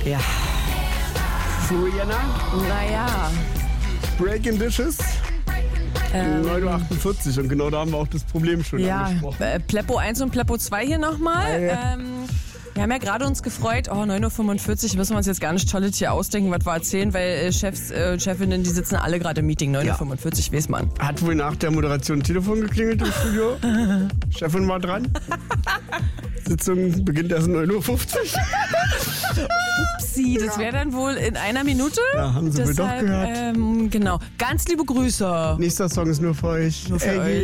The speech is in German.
Ja. Rihanna, Naja. Breaking Dishes. 9.48 Uhr und genau da haben wir auch das Problem schon angesprochen. Pleppo 1 und Pleppo 2 hier nochmal. Wir haben ja gerade uns gefreut, 9.45 Uhr müssen wir uns jetzt gar nicht Tolles hier ausdenken, was wir erzählen, weil Chefs, Chefinnen, die sitzen alle gerade im Meeting. 9.45 Uhr, weiß man. Hat wohl nach der Moderation ein Telefon geklingelt im Studio. Chefin war dran. Sitzung beginnt erst 9.50 Uhr. Upsi, das wäre dann wohl in einer Minute. Ja, haben Sie wohl doch gehört. Genau. Ganz liebe Grüße. Nächster Song ist nur für euch. Nur für euch.